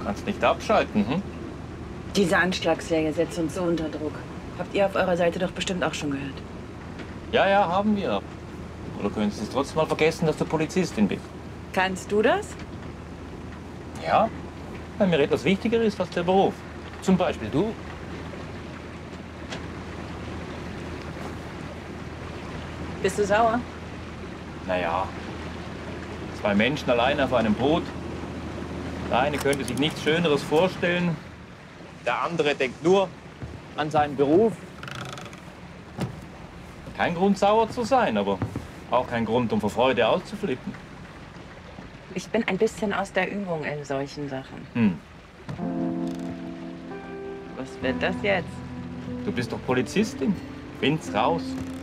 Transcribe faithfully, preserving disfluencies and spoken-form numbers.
Kannst nicht abschalten, hm? Diese Anschlagsserie setzt uns so unter Druck. Habt ihr auf eurer Seite doch bestimmt auch schon gehört. Ja, ja, haben wir. Oder können Sie es trotzdem mal vergessen, dass du Polizistin bist? Kannst du das? Ja, weil mir etwas wichtiger ist als der Beruf. Zum Beispiel du. Bist du sauer? Naja, zwei Menschen allein auf einem Boot. Der eine könnte sich nichts Schöneres vorstellen. Der andere denkt nur an seinen Beruf. Kein Grund, sauer zu sein, aber auch kein Grund, um vor Freude auszuflippen. Ich bin ein bisschen aus der Übung in solchen Sachen. Hm. Was wird das jetzt? Du bist doch Polizistin. Find's raus.